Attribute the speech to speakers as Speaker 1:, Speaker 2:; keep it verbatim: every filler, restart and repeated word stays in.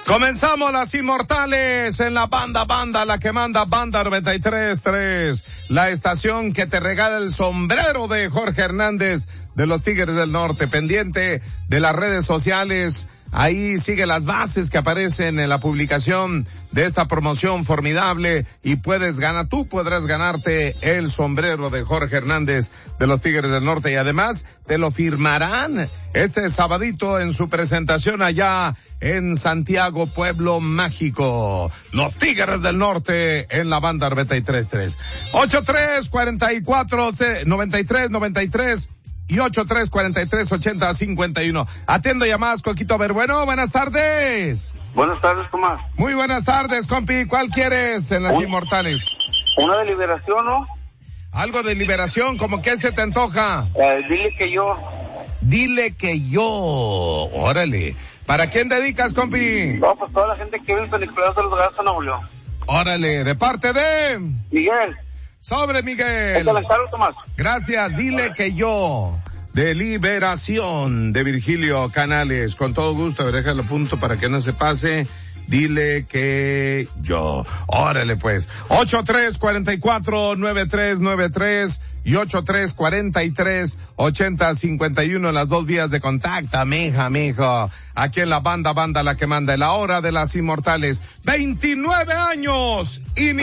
Speaker 1: Comenzamos las inmortales en la banda, banda, la que manda, banda noventa y tres punto tres, la estación que te regala el sombrero de Jorge Hernández de los Tigres del Norte, pendiente de las redes sociales. Ahí sigue las bases que aparecen en la publicación de esta promoción formidable y puedes ganar, tú podrás ganarte el sombrero de Jorge Hernández de los Tigres del Norte y además te lo firmarán este sabadito en su presentación allá en Santiago, Pueblo Mágico. Los Tigres del Norte en la banda noventa y tres punto tres. ocho tres cuarenta y cuatro noventa y tres noventa y tres y ocho tres cuarenta y tres ochenta cincuenta y uno. Atiendo llamadas, Coquito. A ver, bueno, buenas tardes.
Speaker 2: Buenas tardes, Tomás.
Speaker 1: Muy buenas tardes, compi. ¿Cuál quieres en las Un, inmortales?
Speaker 2: Una de liberación, ¿no?
Speaker 1: Algo de liberación, ¿cómo que se te antoja?
Speaker 2: Eh, dile que yo.
Speaker 1: Dile que yo. Órale. ¿Para quién dedicas, compi?
Speaker 2: No, pues toda la gente que vive en San Nicolás de los Garza, Nuevo León.
Speaker 1: Órale, ¿de parte de?
Speaker 2: Miguel.
Speaker 1: Sobre Miguel.
Speaker 2: Tomás.
Speaker 1: Gracias, dile que yo. De liberación de Virgilio Canales. Con todo gusto, déjalo a punto para que no se pase. Dile que yo. Órale pues. ocho tres cuarenta y cuatro noventa y tres noventa y tres y ocho tres cuarenta y tres ochenta cincuenta y uno, las dos vías de contacto, mija, mijo. Aquí en la banda, banda la que manda, en la hora de las inmortales. veintinueve años. Y